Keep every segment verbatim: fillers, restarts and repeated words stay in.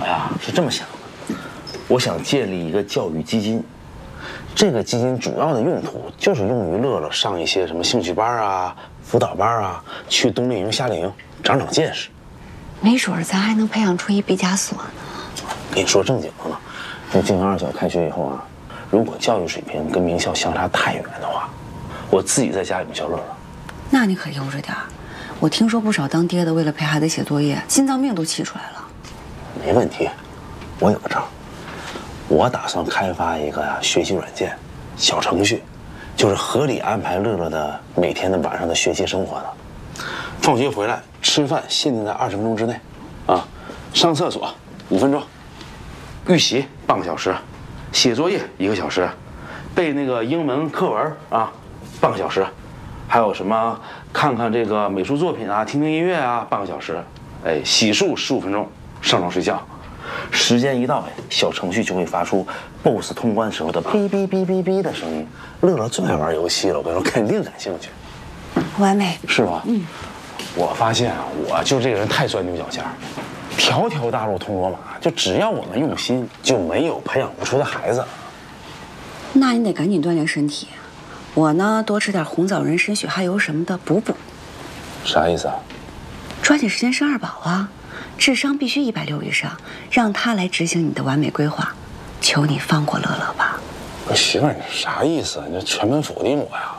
呀是这么想的，我想建立一个教育基金，这个基金主要的用途就是用于乐乐上一些什么兴趣班啊、辅导班啊，去冬令营、夏令营长长见识。 没准儿咱还能培养出一毕加索呢。 跟你说正经的呢，这静康二小开学以后啊，如果教育水平跟名校相差太远的话，我自己在家里面教乐乐。那你可悠着点儿，我听说不少当爹的为了陪孩子写作业，心脏病都气出来了。 没问题，我有个招。我打算开发一个呀、啊、学习软件，小程序，就是合理安排乐乐的每天的晚上的学习生活的。放学回来吃饭限定在二十分钟之内，啊，上厕所五分钟，预习半个小时，写作业一个小时，背那个英文课文啊半个小时，还有什么看看这个美术作品啊，听听音乐啊半个小时，哎，洗漱十五分钟，上床睡觉。时间一到，小程序就会发出 B O S S 通关时候的哔哔哔哔哔的声音。乐乐最爱玩游戏了，我跟你说，肯定感兴趣。 完美， 是吧？嗯。我发现啊，我就这个人太钻牛角尖儿，条条大路通罗马，就只要我们用心，就没有培养不出的孩子。 那你得赶紧锻炼身体，我呢多吃点红枣仁参雪哈油什么的补补。 啥意思啊？ 抓紧时间生二宝啊！智商必须一百六以上，让他来执行你的完美规划。求你放过乐乐吧。 我媳妇儿，你啥意思？你这全盘否定我呀？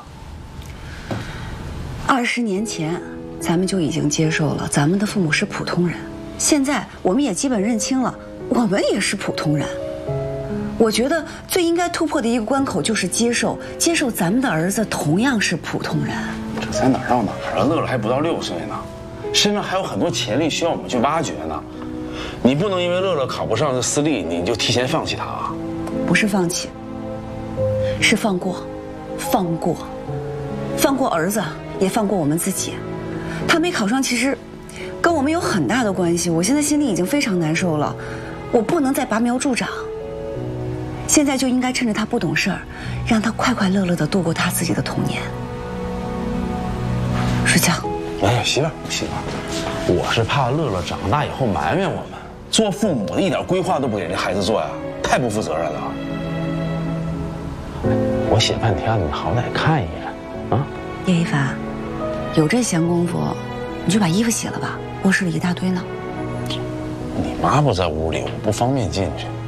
二十年前，咱们就已经接受了咱们的父母是普通人，现在我们也基本认清了，我们也是普通人。我觉得最应该突破的一个关口就是接受，接受咱们的儿子同样是普通人。 这才哪儿到哪儿啊？乐乐还不到六岁呢，身上还有很多潜力需要我们去挖掘呢。你不能因为乐乐考不上这私立，你就提前放弃他啊！ 不是放弃，是放过，放过，放过儿子，也放过我们自己。他没考上，其实跟我们有很大的关系。我现在心里已经非常难受了，我不能再拔苗助长。现在就应该趁着他不懂事儿，让他快快乐乐地度过他自己的童年。睡觉。 哎呀，媳妇儿，媳妇儿，我是怕乐乐长大以后埋怨我们，做父母的一点规划都不给这孩子做呀，太不负责任了。我写半天了，你好歹看一眼啊。 叶一凡，有这闲工夫，你就把衣服洗了吧，卧室里一大堆呢。 你妈不在屋里，我不方便进去。